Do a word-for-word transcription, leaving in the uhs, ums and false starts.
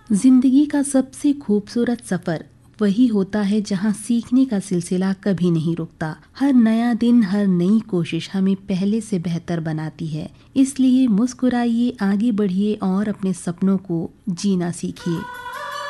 जिंदगी का सबसे खूबसूरत सफर वही होता है जहां सीखने का सिलसिला कभी नहीं रुकता। हर नया दिन, हर नई कोशिश हमें पहले से बेहतर बनाती है। इसलिए मुस्कुराइए, आगे बढ़िए और अपने सपनों को जीना सीखिए।